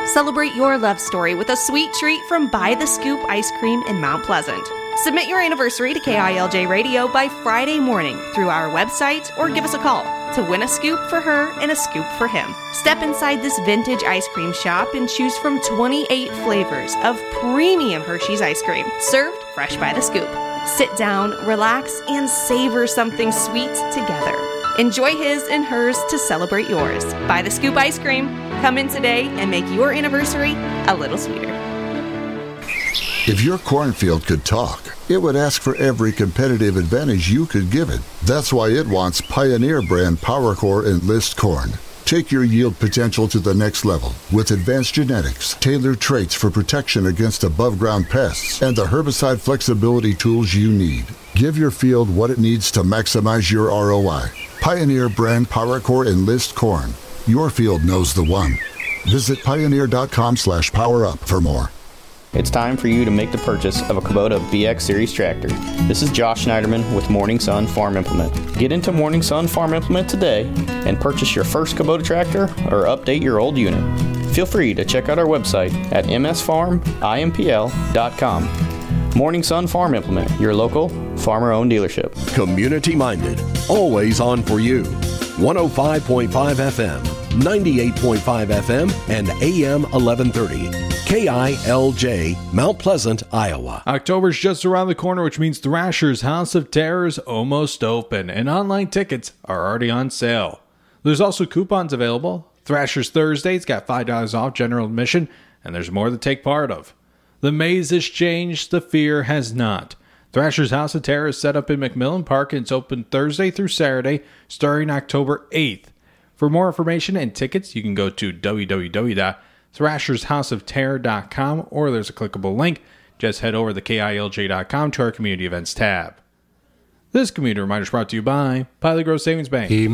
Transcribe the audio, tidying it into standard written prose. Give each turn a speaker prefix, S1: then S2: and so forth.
S1: Celebrate your love story with a sweet treat from By the Scoop Ice Cream in Mount Pleasant. Submit your anniversary to KILJ Radio by Friday morning through our website or give us a call to win a scoop for her and a scoop for him. Step inside this vintage ice cream shop and choose from 28 flavors of premium Hershey's ice cream, served fresh by the scoop. Sit down, relax, and savor something sweet together. Enjoy his and hers to celebrate yours. By the Scoop Ice Cream. Come in today and make your anniversary a little sweeter.
S2: If your cornfield could talk, it would ask for every competitive advantage you could give it. That's why it wants Pioneer brand PowerCore Enlist corn. Take your yield potential to the next level with advanced genetics, tailored traits for protection against above-ground pests, and the herbicide flexibility tools you need. Give your field what it needs to maximize your ROI. Pioneer brand PowerCore Enlist corn. Your field knows the one. Visit pioneer.com/powerup for more.
S3: It's time for you to make the purchase of a Kubota BX Series tractor. This is Josh Schneiderman with Morning Sun Farm Implement. Get into Morning Sun Farm Implement today and purchase your first Kubota tractor or update your old unit. Feel free to check out our website at msfarmimpl.com. Morning Sun Farm Implement, your local farmer-owned dealership.
S4: Community-minded, always on for you. 105.5 FM, 98.5 FM, and AM 1130. KILJ, Mount Pleasant, Iowa.
S5: October's just around the corner, which means Thrasher's House of Terror is almost open, and online tickets are already on sale. There's also coupons available. Thrasher's Thursday's got $5 off general admission, and there's more to take part of. The maze has changed, the fear has not. Thrasher's House of Terror is set up in McMillan Park, and it's open Thursday through Saturday, starting October 8th. For more information and tickets, you can go to www.thrashershouseofterror.com, or there's a clickable link. Just head over to KILJ.com to our Community Events tab. This community reminder is brought to you by Pilot Grove Savings Bank.